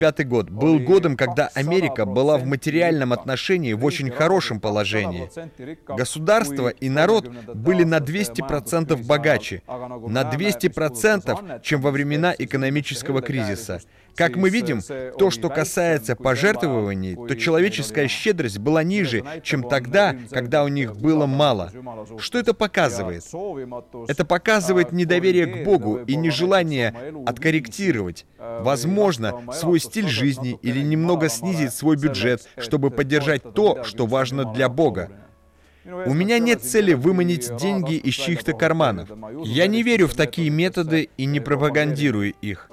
1995 год был годом, когда Америка была в материальном отношении в очень хорошем положении. Государство и народ были на 200% богаче, на 200%, чем во времена экономического кризиса. Как мы видим, то, что касается пожертвований, то человеческая щедрость была ниже, чем тогда, когда у них было мало. Что это показывает? Это показывает недоверие к Богу и нежелание откорректировать, возможно, свой стиль жизни или немного снизить свой бюджет, чтобы поддержать то, что важно для Бога. У меня нет цели выманить деньги из чьих-то карманов. Я не верю в такие методы и не пропагандирую их.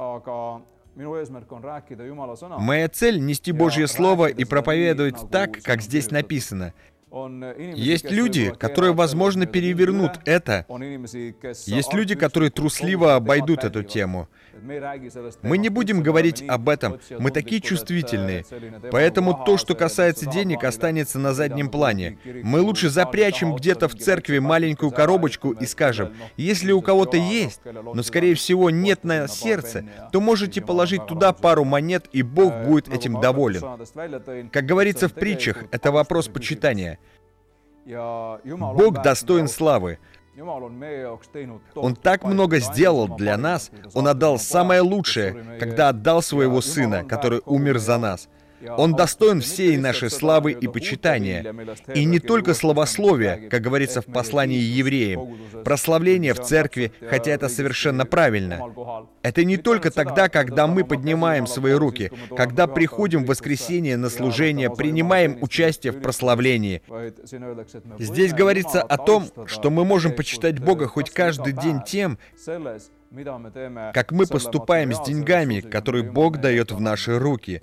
Моя цель — нести Божье Слово и проповедовать так, как здесь написано. Есть люди, которые, возможно, перевернут это. Есть люди, которые трусливо обойдут эту тему. Мы не будем говорить об этом, мы такие чувствительные. Поэтому то, что касается денег, останется на заднем плане. Мы лучше запрячем где-то в церкви маленькую коробочку и скажем: если у кого-то есть, но, скорее всего, нет на сердце, то можете положить туда пару монет, и Бог будет этим доволен. Как говорится в притчах, это вопрос почитания. Бог достоин славы. Он так много сделал для нас, Он отдал самое лучшее, когда отдал своего Сына, который умер за нас. Он достоин всей нашей славы и почитания. И не только славословия, как говорится в послании евреям, прославление в церкви, хотя это совершенно правильно. Это не только тогда, когда мы поднимаем свои руки, когда приходим в воскресенье на служение, принимаем участие в прославлении. Здесь говорится о том, что мы можем почитать Бога хоть каждый день тем, как мы поступаем с деньгами, которые Бог дает в наши руки.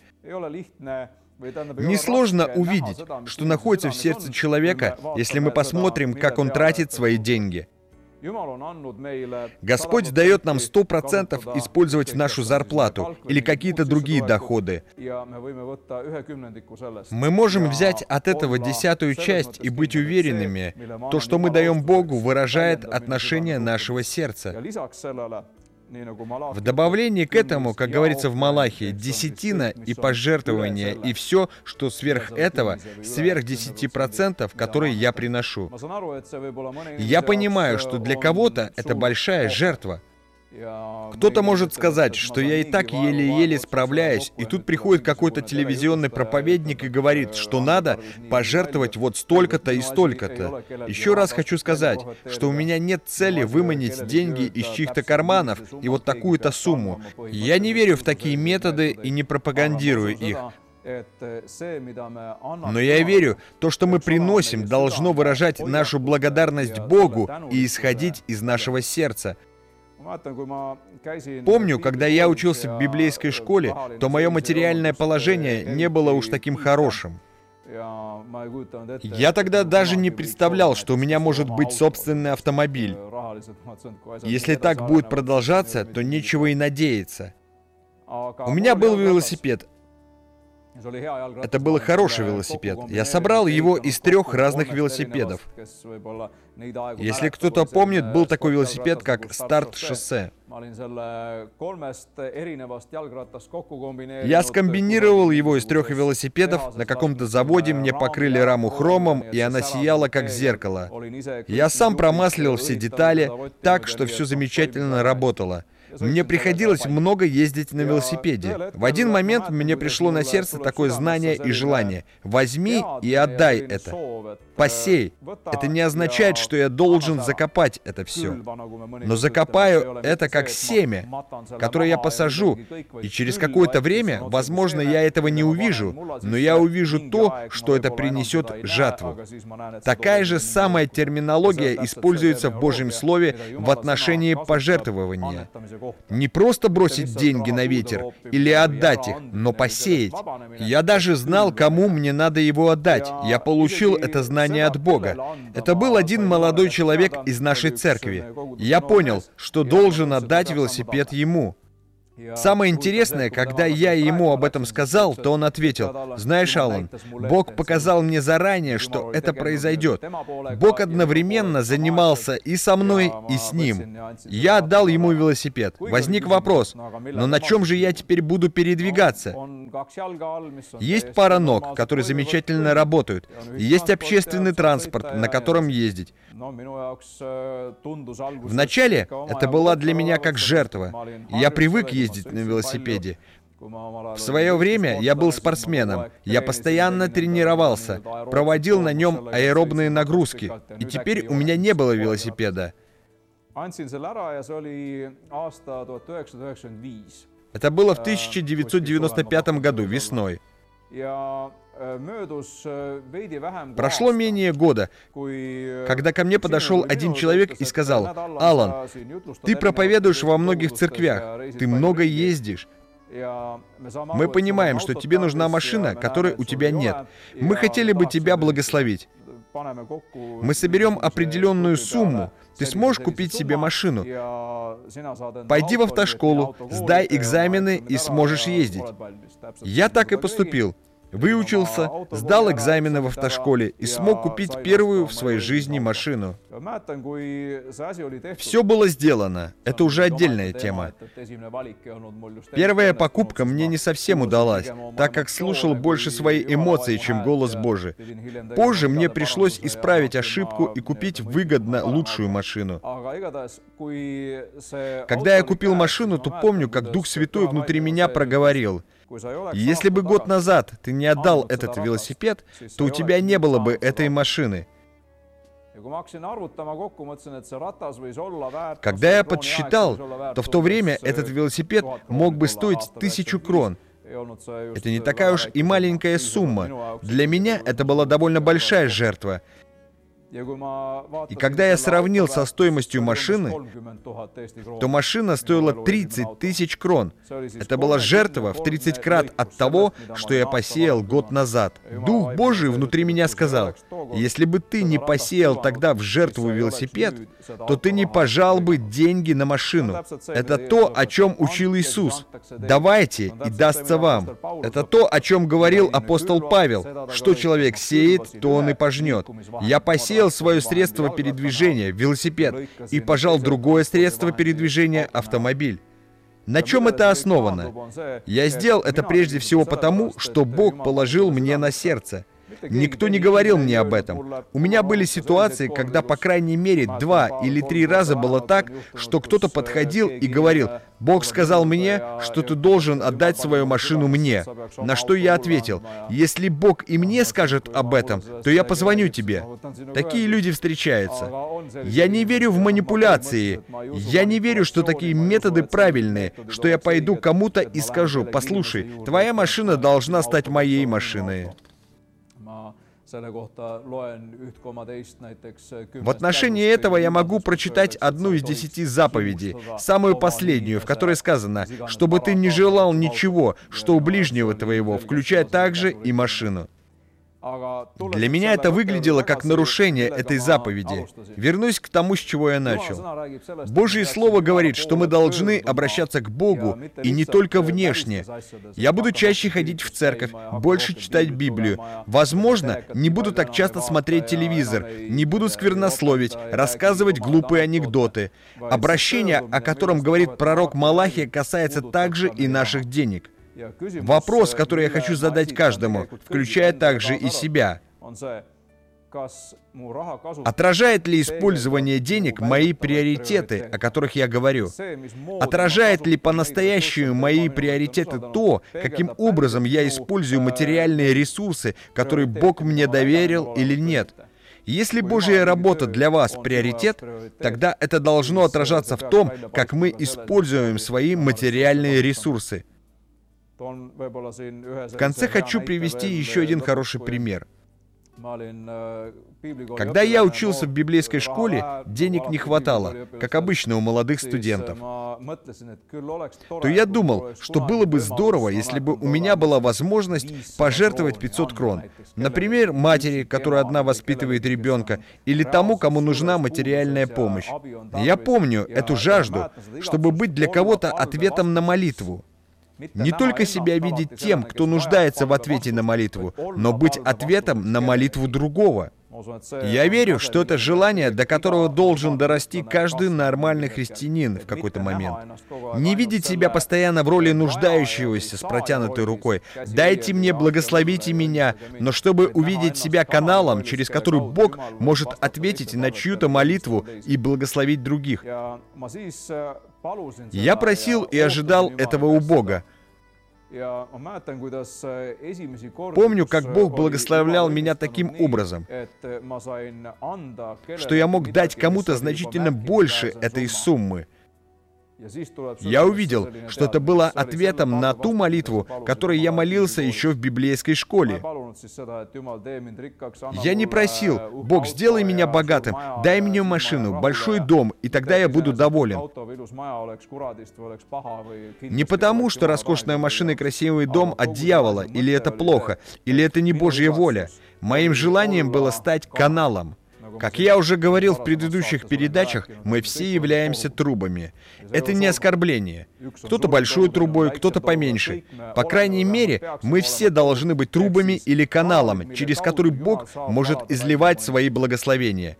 Несложно увидеть, что находится в сердце человека, если мы посмотрим, как он тратит свои деньги. Господь дает нам 100% использовать нашу зарплату или какие-то другие доходы. Мы можем взять от этого 10-ую часть и быть уверенными, то, что мы даем Богу, выражает отношение нашего сердца. В добавлении к этому, как говорится в Малахии, десятина и пожертвования, и все, что сверх этого, сверх 10%, которые я приношу. Я понимаю, что для кого-то это большая жертва. Кто-то может сказать, что я и так еле-еле справляюсь, и тут приходит какой-то телевизионный проповедник и говорит, что надо пожертвовать вот столько-то и столько-то. Еще раз хочу сказать, что у меня нет цели выманить деньги из чьих-то карманов и вот такую-то сумму. Я не верю в такие методы и не пропагандирую их. Но я верю, то, что мы приносим, должно выражать нашу благодарность Богу и исходить из нашего сердца. Помню, когда я учился в библейской школе, то мое материальное положение не было уж таким хорошим. Я тогда даже не представлял, что у меня может быть собственный автомобиль. Если так будет продолжаться, то нечего и надеяться. У меня был велосипед. Это был хороший велосипед. Я собрал его из 3 разных велосипедов. Если кто-то помнит, был такой велосипед, как старт-шоссе. Я скомбинировал его из 3 велосипедов, на каком-то заводе мне покрыли раму хромом, и она сияла как зеркало. Я сам промаслил все детали так, что все замечательно работало. Мне приходилось много ездить на велосипеде. В один момент мне пришло на сердце такое знание и желание: возьми и отдай это. Посей. Это не означает, что я должен закопать это все. Но закопаю это как семя, которое я посажу, и через какое-то время, возможно, я этого не увижу, но я увижу то, что это принесет жатву. Такая же самая терминология используется в Божьем Слове в отношении пожертвования. Не просто бросить деньги на ветер или отдать их, но посеять. Я даже знал, кому мне надо его отдать. Я получил это знание от Бога. Это был один молодой человек из нашей церкви. Я понял, что должен отдать велосипед ему. Самое интересное, когда я ему об этом сказал, то он ответил: «Знаешь, Алан, Бог показал мне заранее, что это произойдет. Бог одновременно занимался и со мной, и с ним. Я отдал ему велосипед. Возник вопрос: но на чем же я теперь буду передвигаться? Есть пара ног, которые замечательно работают, и есть общественный транспорт, на котором ездить. Вначале это была для меня как жертва. Я привык ездить на велосипеде. В свое время я был спортсменом. Я постоянно тренировался, проводил на нем аэробные нагрузки. И теперь у меня не было велосипеда. Это было в 1995 году, весной. Прошло менее года, когда ко мне подошел один человек и сказал: «Алан, ты проповедуешь во многих церквях, ты много ездишь. Мы понимаем, что тебе нужна машина, которой у тебя нет. Мы хотели бы тебя благословить. Мы соберем определенную сумму. Ты сможешь купить себе машину. Пойди в автошколу, сдай экзамены и сможешь ездить». Я так и поступил. Выучился, сдал экзамены в автошколе и смог купить первую в своей жизни машину. Все было сделано. Это уже отдельная тема. Первая покупка мне не совсем удалась, так как слушал больше свои эмоции, чем голос Божий. Позже мне пришлось исправить ошибку и купить выгодно лучшую машину. Когда я купил машину, то помню, как Дух Святой внутри меня проговорил: «Если бы год назад ты не отдал этот велосипед, то у тебя не было бы этой машины». Когда я подсчитал, то в то время этот велосипед мог бы стоить 1000 крон. Это не такая уж и маленькая сумма. Для меня это была довольно большая жертва. И когда я сравнил со стоимостью машины, то машина стоила 30 000 крон. Это была жертва в 30 крат от того, что я посеял год назад. Дух Божий внутри меня сказал: если бы ты не посеял тогда в жертву велосипед, то ты не пожал бы деньги на машину. Это то, о чем учил Иисус. «Давайте, и дастся вам». Это то, о чем говорил апостол Павел. Что человек сеет, то он и пожнет. Я посеял свое средство передвижения, велосипед, и пожал другое средство передвижения, автомобиль. На чем это основано? Я сделал это прежде всего потому, что Бог положил мне на сердце. Никто не говорил мне об этом. У меня были ситуации, когда по крайней мере 2 или 3 раза было так, что кто-то подходил и говорил: «Бог сказал мне, что ты должен отдать свою машину мне». На что я ответил: «Если Бог и мне скажет об этом, то я позвоню тебе». Такие люди встречаются. Я не верю в манипуляции. Я не верю, что такие методы правильные, что я пойду кому-то и скажу: «Послушай, твоя машина должна стать моей машиной». В отношении этого я могу прочитать одну из 10 заповедей, самую последнюю, в которой сказано: «Чтобы ты не желал ничего, что у ближнего твоего, включая также и машину». Для меня это выглядело как нарушение этой заповеди. Вернусь к тому, с чего я начал. Божье Слово говорит, что мы должны обращаться к Богу, и не только внешне. Я буду чаще ходить в церковь, больше читать Библию. Возможно, не буду так часто смотреть телевизор, не буду сквернословить, рассказывать глупые анекдоты. Обращение, о котором говорит пророк Малахия, касается также и наших денег. Вопрос, который я хочу задать каждому, включая также и себя: отражает ли использование денег мои приоритеты, о которых я говорю? Отражает ли по-настоящему мои приоритеты то, каким образом я использую материальные ресурсы, которые Бог мне доверил, или нет? Если Божья работа для вас приоритет, тогда это должно отражаться в том, как мы используем свои материальные ресурсы. В конце хочу привести еще один хороший пример. Когда я учился в библейской школе, денег не хватало, как обычно у молодых студентов. То я думал, что было бы здорово, если бы у меня была возможность пожертвовать 500 крон. Например, матери, которая одна воспитывает ребенка, или тому, кому нужна материальная помощь. Я помню эту жажду, чтобы быть для кого-то ответом на молитву. Не только себя видеть тем, кто нуждается в ответе на молитву, но быть ответом на молитву другого. Я верю, что это желание, до которого должен дорасти каждый нормальный христианин в какой-то момент. Не видеть себя постоянно в роли нуждающегося с протянутой рукой. «Дайте мне, благословите меня», но чтобы увидеть себя каналом, через который Бог может ответить на чью-то молитву и благословить других. Я просил и ожидал этого у Бога. Помню, как Бог благословлял меня таким образом, что я мог дать кому-то значительно больше этой суммы. Я увидел, что это было ответом на ту молитву, которой я молился еще в библейской школе. Я не просил: «Бог, сделай меня богатым, дай мне машину, большой дом, и тогда я буду доволен». Не потому, что роскошная машина и красивый дом от дьявола, или это плохо, или это не Божья воля. Моим желанием было стать каналом. Как я уже говорил в предыдущих передачах, мы все являемся трубами. Это не оскорбление. Кто-то большой трубой, кто-то поменьше. По крайней мере, мы все должны быть трубами или каналом, через который Бог может изливать свои благословения.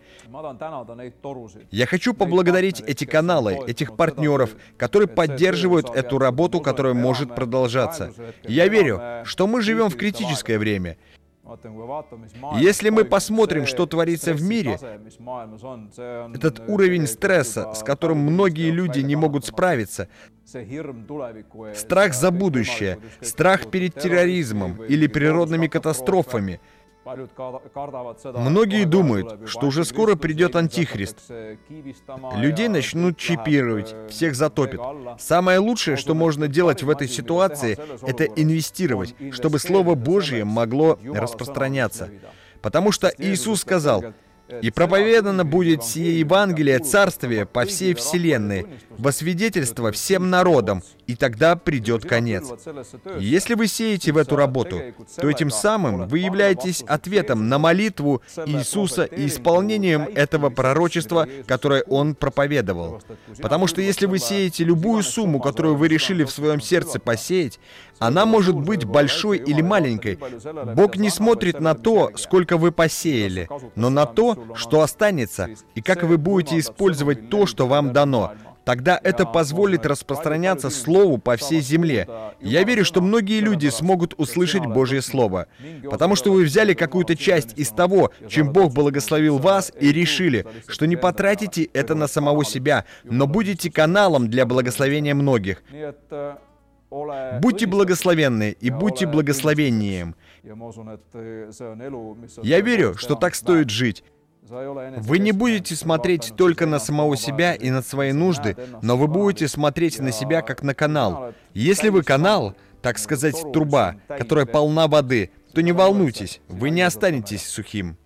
Я хочу поблагодарить эти каналы, этих партнеров, которые поддерживают эту работу, которая может продолжаться. Я верю, что мы живем в критическое время. Если мы посмотрим, что творится в мире, этот уровень стресса, с которым многие люди не могут справиться, страх за будущее, страх перед терроризмом или природными катастрофами. Многие думают, что уже скоро придет Антихрист. Людей начнут чипировать, всех затопит. Самое лучшее, что можно делать в этой ситуации, это инвестировать, чтобы Слово Божье могло распространяться. Потому что Иисус сказал: «И проповедано будет сие Евангелие Царствия по всей вселенной, во свидетельство всем народам, и тогда придет конец». Если вы сеете в эту работу, то этим самым вы являетесь ответом на молитву Иисуса и исполнением этого пророчества, которое Он проповедовал. Потому что если вы сеете любую сумму, которую вы решили в своем сердце посеять, она может быть большой или маленькой. Бог не смотрит на то, сколько вы посеяли, но на то, что останется, и как вы будете использовать то, что вам дано. Тогда это позволит распространяться Слову по всей земле. Я верю, что многие люди смогут услышать Божье Слово, потому что вы взяли какую-то часть из того, чем Бог благословил вас, и решили, что не потратите это на самого себя, но будете каналом для благословения многих. Будьте благословенны и будьте благословением. Я верю, что так стоит жить. Вы не будете смотреть только на самого себя и на свои нужды, но вы будете смотреть на себя как на канал. Если вы канал, так сказать, труба, которая полна воды, то не волнуйтесь, вы не останетесь сухим.